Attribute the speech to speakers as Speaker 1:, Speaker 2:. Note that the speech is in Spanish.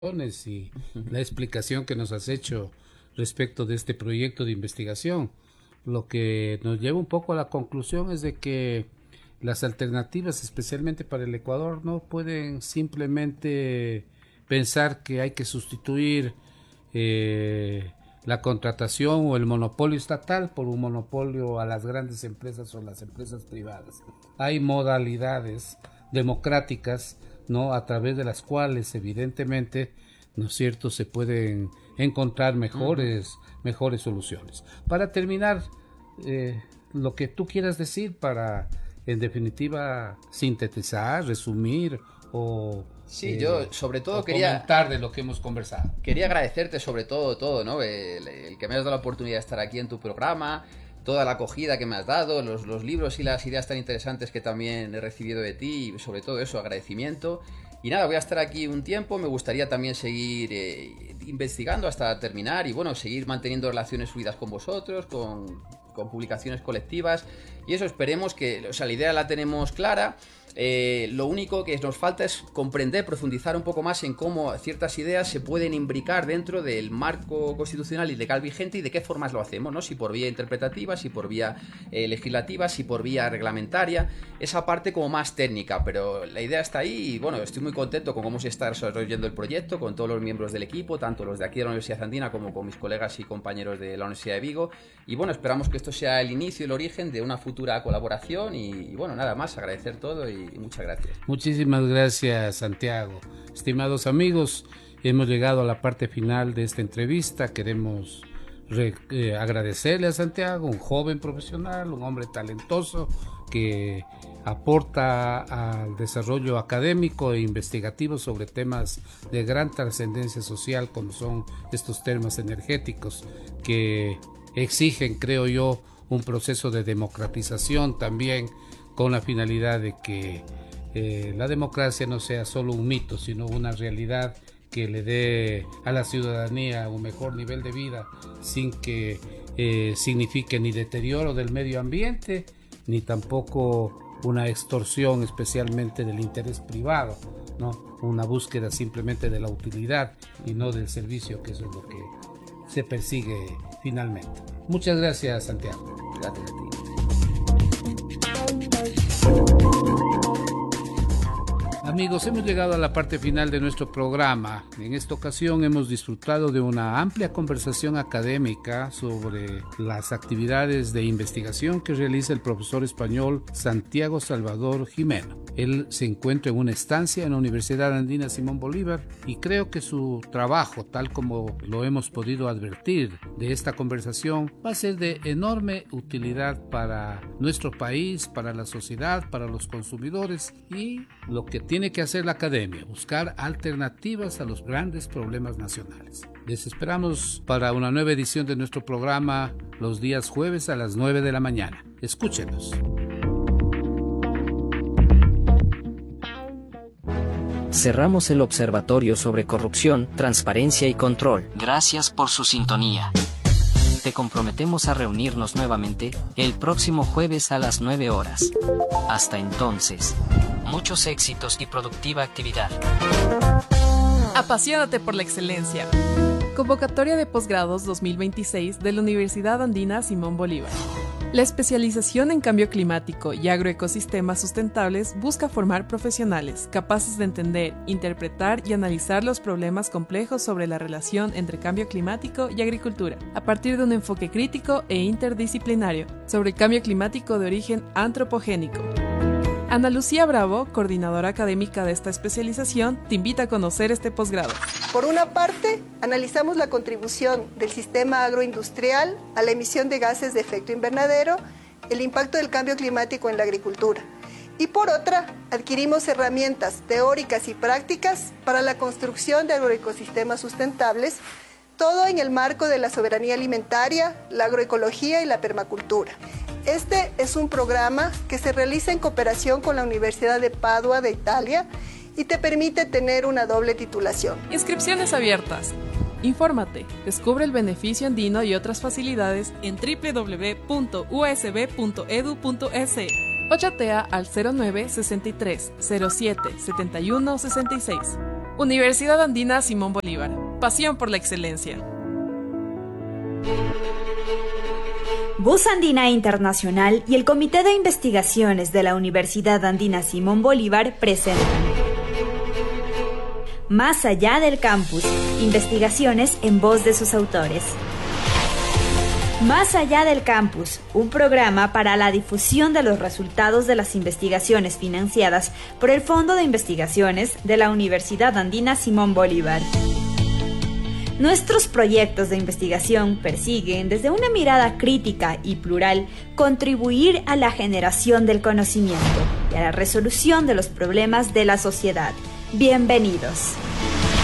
Speaker 1: y la explicación que nos has hecho respecto de este proyecto de investigación. Lo que nos lleva un poco a la conclusión es de que las alternativas, especialmente para el Ecuador, no pueden simplemente pensar que hay que sustituir la contratación o el monopolio estatal por un monopolio a las grandes empresas o las empresas privadas. Hay modalidades democráticas, ¿no?, a través de las cuales evidentemente, ¿no es cierto?, se pueden encontrar mejores soluciones. Para terminar, lo que tú quieras decir para, en definitiva, sintetizar, resumir o
Speaker 2: sí, yo sobre todo
Speaker 1: comentar de lo que hemos conversado.
Speaker 2: Quería agradecerte sobre todo, ¿no? El que me has dado la oportunidad de estar aquí en tu programa, toda la acogida que me has dado, los libros y las ideas tan interesantes que también he recibido de ti, y sobre todo eso, agradecimiento. Y nada, voy a estar aquí un tiempo, me gustaría también seguir investigando hasta terminar y bueno, seguir manteniendo relaciones fluidas con vosotros, con publicaciones colectivas y eso, esperemos que, o sea, la idea la tenemos clara. Lo único que nos falta es comprender, profundizar un poco más en cómo ciertas ideas se pueden imbricar dentro del marco constitucional y legal vigente y de qué formas lo hacemos, ¿no? Si por vía interpretativa, si por vía legislativa, si por vía reglamentaria, esa parte como más técnica, pero la idea está ahí y bueno, estoy muy contento con cómo se está desarrollando el proyecto, con todos los miembros del equipo, tanto los de aquí de la Universidad Andina como con mis colegas y compañeros de la Universidad de Vigo y bueno, esperamos que esto sea el inicio y el origen de una futura colaboración y bueno, nada más, agradecer todo y muchas gracias.
Speaker 1: Muchísimas gracias, Santiago. Estimados amigos, hemos llegado a la parte final de esta entrevista. Queremos agradecerle a Santiago, un joven profesional, un hombre talentoso que aporta al desarrollo académico e investigativo sobre temas de gran trascendencia social como son estos temas energéticos que exigen, creo yo, un proceso de democratización también con la finalidad de que la democracia no sea solo un mito, sino una realidad que le dé a la ciudadanía un mejor nivel de vida sin que signifique ni deterioro del medio ambiente, ni tampoco una extorsión especialmente del interés privado, ¿no? Una búsqueda simplemente de la utilidad y no del servicio, que eso es lo que se persigue finalmente. Muchas gracias, Santiago.
Speaker 2: Gracias a ti.
Speaker 1: Amigos, hemos llegado a la parte final de nuestro programa. En esta ocasión hemos disfrutado de una amplia conversación académica sobre las actividades de investigación que realiza el profesor español Santiago Salvador Gimeno. Él se encuentra en una estancia en la Universidad Andina Simón Bolívar y creo que su trabajo, tal como lo hemos podido advertir de esta conversación, va a ser de enorme utilidad para nuestro país, para la sociedad, para los consumidores y lo que tiene que hacer la academia, buscar alternativas a los grandes problemas nacionales. Les esperamos para una nueva edición de nuestro programa los días jueves a las 9 de la mañana. Escúchenos.
Speaker 3: Cerramos el observatorio sobre corrupción, transparencia y control. Gracias por su sintonía. Te comprometemos a reunirnos nuevamente el próximo jueves a las 9 horas. Hasta entonces, muchos éxitos y productiva actividad.
Speaker 4: Apasionate por la excelencia. Convocatoria de posgrados 2026 de la Universidad Andina Simón Bolívar. La especialización en cambio climático y agroecosistemas sustentables busca formar profesionales capaces de entender, interpretar y analizar los problemas complejos sobre la relación entre cambio climático y agricultura, a partir de un enfoque crítico e interdisciplinario sobre el cambio climático de origen antropogénico. Ana Lucía Bravo, coordinadora académica de esta especialización, te invita a conocer este posgrado.
Speaker 5: Por una parte, analizamos la contribución del sistema agroindustrial a la emisión de gases de efecto invernadero, el impacto del cambio climático en la agricultura. Y por otra, adquirimos herramientas teóricas y prácticas para la construcción de agroecosistemas sustentables, todo en el marco de la soberanía alimentaria, la agroecología y la permacultura. Este es un programa que se realiza en cooperación con la Universidad de Padua de Italia y te permite tener una doble titulación.
Speaker 4: Inscripciones abiertas. Infórmate, descubre el beneficio andino y otras facilidades en www.usb.edu.es o chatea al 09 63 07 71 66. Universidad Andina Simón Bolívar. Pasión por la excelencia.
Speaker 6: Voz Andina Internacional y el Comité de Investigaciones de la Universidad Andina Simón Bolívar presentan Más allá del campus, investigaciones en voz de sus autores. Más allá del campus, un programa para la difusión de los resultados de las investigaciones financiadas por el Fondo de Investigaciones de la Universidad Andina Simón Bolívar. Nuestros proyectos de investigación persiguen, desde una mirada crítica y plural, contribuir a la generación del conocimiento y a la resolución de los problemas de la sociedad. Bienvenidos.